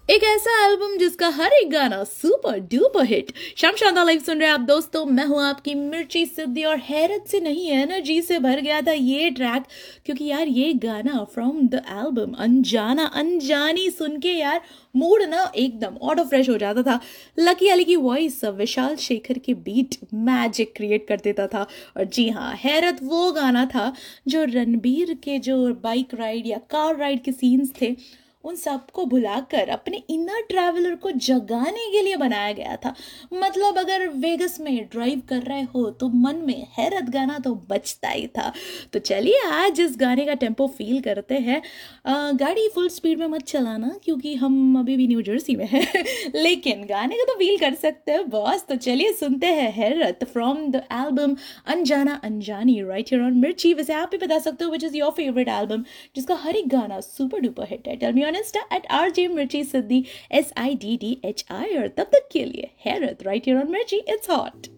एक ऐसा एल्बम जिसका हर एक गाना सुपर डुपर हिट। शाम शानदार लाइव सुन रहे हैं आप दोस्तों, मैं हूं आपकी मिर्ची सिद्धि और हैरत से नहीं एनर्जी से भर गया था ये ट्रैक, क्योंकि यार ये गाना फ्रॉम द एल्बम अनजाना अनजानी सुन के यार मूड ना एकदम ऑटो फ्रेश हो जाता था। लकी अली की वॉइस विशाल शेखर के बीट मैजिक क्रिएट कर देता था। और जी हाँ, हैरत वो गाना था जो रणबीर के जो बाइक राइड या कार राइड के सीन्स थे उन सबको भुलाकर अपने इनर ट्रैवलर को जगाने के लिए बनाया गया था। मतलब अगर वेगस में ड्राइव कर रहे हो तो मन में हैरत गाना तो बजता ही था। तो चलिए आज इस गाने का टेम्पो फील करते हैं। गाड़ी फुल स्पीड में मत चलाना क्योंकि हम अभी भी न्यू जर्सी में हैं लेकिन गाने को तो फील कर सकते हैं बॉस। तो चलिए सुनते हैं हैरत फ्रॉम द एल्बम अनजाना अनजानी राइट हियर ऑन मिर्ची। वैसे आप भी बता सकते हो which is your favourite album जिसका हर एक गाना सुपर डुपर हिट है। Tell me on Insta eight RJ मिर्ची सिद्धि SIDDHI। और तब तक के लिए हैरत राइट हियर ऑन मिर्ची, इट्स हॉट।